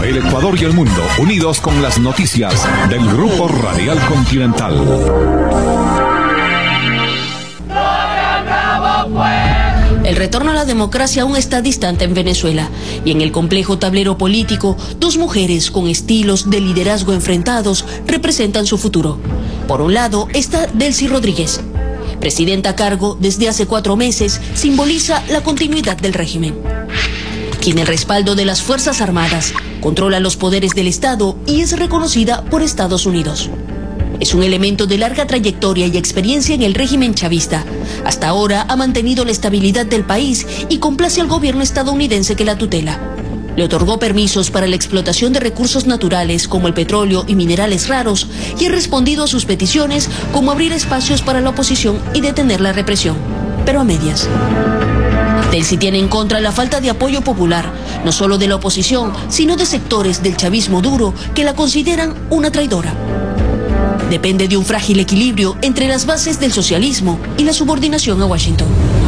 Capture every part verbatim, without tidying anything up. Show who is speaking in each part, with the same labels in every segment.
Speaker 1: el Ecuador y el mundo, unidos con las noticias del Grupo Radial Continental.
Speaker 2: El retorno a la democracia aún está distante en Venezuela, y en el complejo tablero político, dos mujeres con estilos de liderazgo enfrentados representan su futuro. Por un lado está Delcy Rodríguez, presidenta a cargo desde hace cuatro meses, simboliza la continuidad del régimen. Tiene el respaldo de las Fuerzas Armadas, controla los poderes del Estado y es reconocida por Estados Unidos. Es un elemento de larga trayectoria y experiencia en el régimen chavista. Hasta ahora ha mantenido la estabilidad del país y complace al gobierno estadounidense que la tutela. Le otorgó permisos para la explotación de recursos naturales como el petróleo y minerales raros y ha respondido a sus peticiones como abrir espacios para la oposición y detener la represión, pero a medias. Delcy tiene en contra la falta de apoyo popular, no solo de la oposición, sino de sectores del chavismo duro que la consideran una traidora. Depende de un frágil equilibrio entre las bases del socialismo y la subordinación a Washington.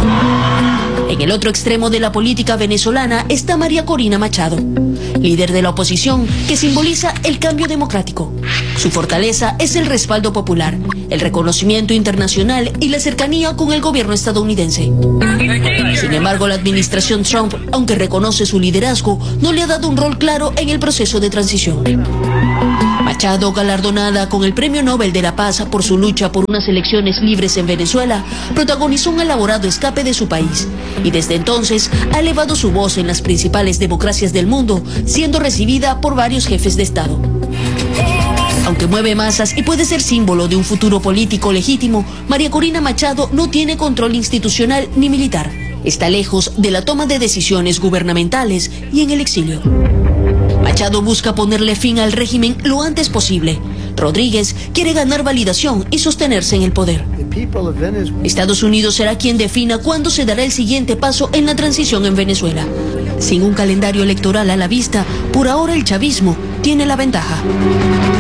Speaker 2: En el otro extremo de la política venezolana está María Corina Machado, líder de la oposición que simboliza el cambio democrático. Su fortaleza es el respaldo popular, el reconocimiento internacional y la cercanía con el gobierno estadounidense. Sin embargo, la administración Trump, aunque reconoce su liderazgo, no le ha dado un rol claro en el proceso de transición. Machado, galardonada con el Premio Nobel de la Paz por su lucha por unas elecciones libres en Venezuela, protagonizó un elaborado escape de su país y desde entonces ha elevado su voz en las principales democracias del mundo, siendo recibida por varios jefes de Estado. Aunque mueve masas y puede ser símbolo de un futuro político legítimo, María Corina Machado no tiene control institucional ni militar. Está lejos de la toma de decisiones gubernamentales y en el exilio. Machado busca ponerle fin al régimen lo antes posible. Rodríguez quiere ganar validación y sostenerse en el poder. Estados Unidos será quien defina cuándo se dará el siguiente paso en la transición en Venezuela. Sin un calendario electoral a la vista, por ahora el chavismo tiene la ventaja.